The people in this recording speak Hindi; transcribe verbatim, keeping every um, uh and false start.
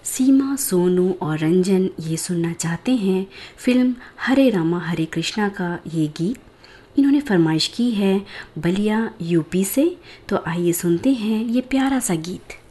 सीमा, सोनू और रंजन ये सुनना चाहते हैं फिल्म हरे रामा हरे कृष्णा का ये गीत। इन्होंने फरमाइश की है बलिया यूपी से। तो आइए सुनते हैं ये प्यारा सा गीत।